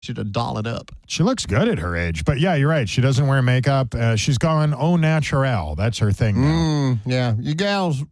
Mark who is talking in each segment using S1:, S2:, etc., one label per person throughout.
S1: Should have doll it up.
S2: She looks good at her age. But yeah, you're right. She doesn't wear makeup. She's gone au naturel. That's her thing now.
S1: Yeah. You gals,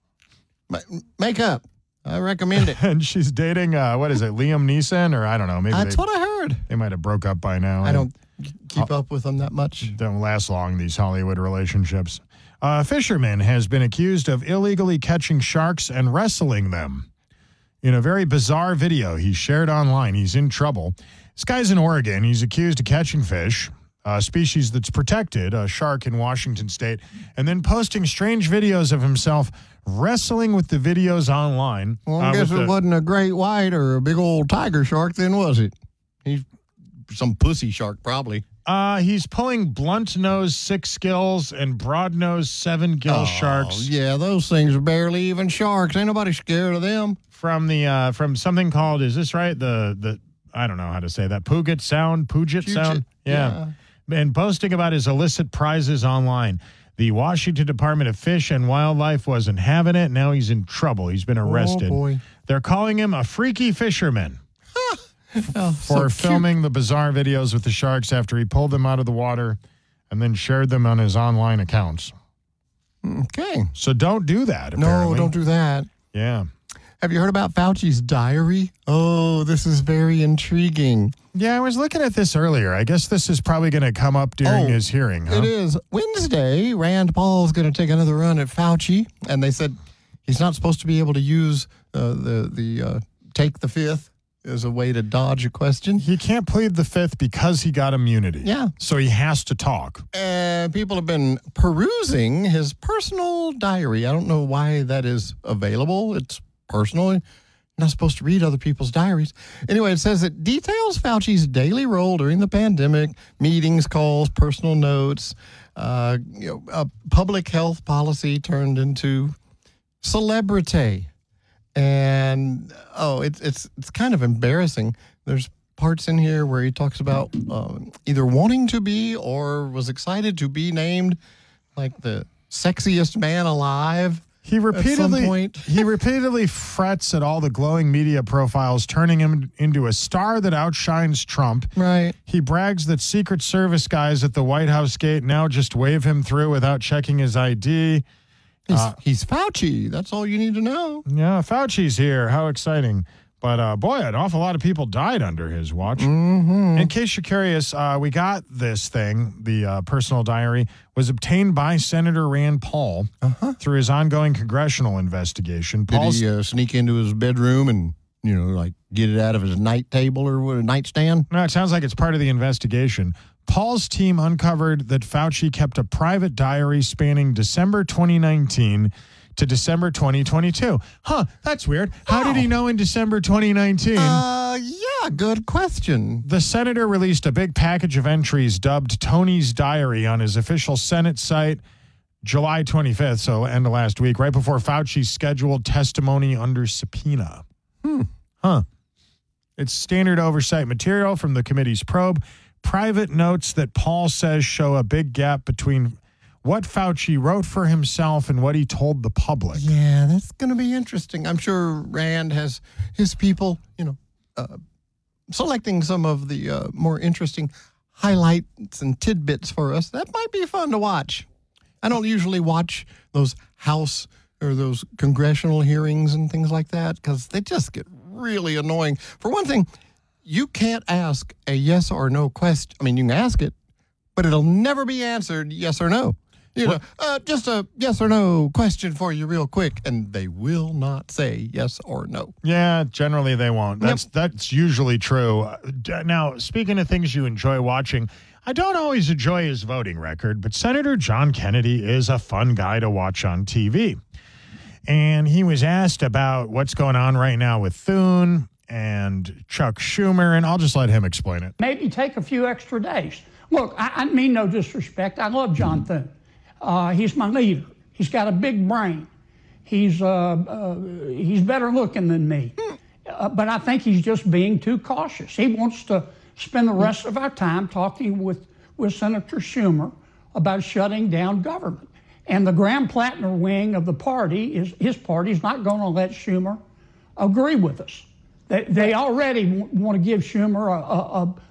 S1: makeup. I recommend it.
S2: And she's dating, what is it, Liam Neeson? Or I don't know. Maybe
S1: That's what I heard.
S2: They might have broke up by now.
S1: I don't keep up with them that much.
S2: Don't last long, these Hollywood relationships. A fisherman has been accused of illegally catching sharks and wrestling them. In a very bizarre video he shared online, he's in trouble. This guy's in Oregon. He's accused of catching fish, a species that's protected, a shark in Washington state, and then posting strange videos of himself wrestling with the videos online.
S1: Well, I guess it wasn't a great white or a big old tiger shark then, was it? He's some pussy shark, probably.
S2: He's pulling blunt-nosed 6 gills and broad-nosed 7 gill sharks.
S1: Yeah, those things are barely even sharks. Ain't nobody scared of them.
S2: From something called, is this right? The I don't know how to say that. Puget Sound? Yeah. And posting about his illicit prizes online. The Washington Department of Fish and Wildlife wasn't having it. Now he's in trouble. He's been arrested.
S1: Oh, boy.
S2: They're calling him a freaky fisherman for filming the bizarre videos with the sharks after he pulled them out of the water and then shared them on his online accounts.
S1: Okay.
S2: So don't do that, apparently.
S1: No, don't do that.
S2: Yeah.
S1: Have you heard about Fauci's diary? Oh, this is very intriguing.
S2: Yeah, I was looking at this earlier. I guess this is probably going to come up during his hearing, huh?
S1: It is. Wednesday, Rand Paul's going to take another run at Fauci, and they said he's not supposed to be able to use the take the fifth as a way to dodge a question.
S2: He can't plead the fifth because he got immunity.
S1: Yeah.
S2: So he has to talk.
S1: People have been perusing his personal diary. I don't know why that is available. It's personal. You're not supposed to read other people's diaries. Anyway, it says it details Fauci's daily role during the pandemic, meetings, calls, personal notes, a public health policy turned into celebrity. And, it's kind of embarrassing. There's parts in here where he talks about either wanting to be or was excited to be named like the sexiest man alive.
S2: He repeatedly frets at all the glowing media profiles, turning him into a star that outshines Trump.
S1: Right.
S2: He brags that Secret Service guys at the White House gate now just wave him through without checking his ID.
S1: He's Fauci. That's all you need to know.
S2: Yeah, Fauci's here. How exciting. But, boy, an awful lot of people died under his watch.
S1: Mm-hmm.
S2: In case you're curious, we got this thing, the personal diary, was obtained by Senator Rand Paul through his ongoing congressional investigation.
S1: Did he sneak into his bedroom and, get it out of his night table or a nightstand?
S2: No, it sounds like it's part of the investigation. Paul's team uncovered that Fauci kept a private diary spanning December 2019 to December 2022. Huh, that's weird. How did he know in December 2019?
S1: Yeah, good question.
S2: The senator released a big package of entries dubbed Tony's Diary on his official Senate site July 25th, so end of last week, right before Fauci's scheduled testimony under subpoena. It's standard oversight material from the committee's probe. Private notes that Paul says show a big gap between what Fauci wrote for himself and what he told the public.
S1: Yeah, that's going to be interesting. I'm sure Rand has his people, selecting some of the more interesting highlights and tidbits for us. That might be fun to watch. I don't usually watch those House or those congressional hearings and things like that because they just get really annoying. For one thing, you can't ask a yes or no question. I mean, you can ask it, but it'll never be answered yes or no. Just a yes or no question for you real quick, and they will not say yes or no.
S2: Yeah, generally they won't. That's usually true. Now, speaking of things you enjoy watching, I don't always enjoy his voting record, but Senator John Kennedy is a fun guy to watch on TV. And he was asked about what's going on right now with Thune and Chuck Schumer, and I'll just let him explain it.
S3: Maybe take a few extra days. Look, I mean no disrespect. I love John Thune. He's my leader. He's got a big brain. He's better looking than me. But I think he's just being too cautious. He wants to spend the rest of our time talking with Senator Schumer about shutting down government. And the Graham-Plattner wing of the party his party's not going to let Schumer agree with us. They already want to give Schumer